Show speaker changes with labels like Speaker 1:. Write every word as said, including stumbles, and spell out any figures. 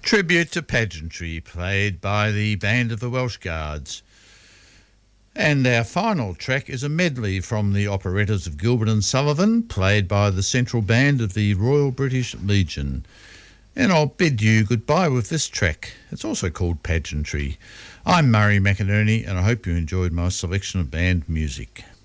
Speaker 1: tribute to pageantry played by the Band of the Welsh Guards. And our final track is a medley from the operettas of Gilbert and Sullivan, played by the Central Band of the Royal British Legion. And I'll bid you goodbye with this track. It's also called Pageantry. I'm Murray McInerney, and I hope you enjoyed my selection of band music.